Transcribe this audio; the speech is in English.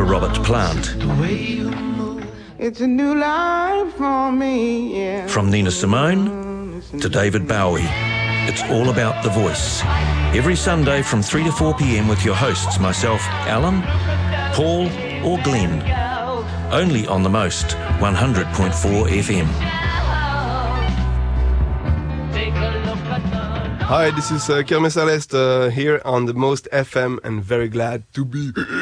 Robert Plant. It's a new life for me, yeah. From Nina Simone to David Bowie, it's all about the voice. Every Sunday from 3 to 4 p.m. with your hosts, myself, Alan, Paul or Glenn. Only on the Most 100.4 FM. Hi, this is Kermes Alest here on the Most FM and very glad to be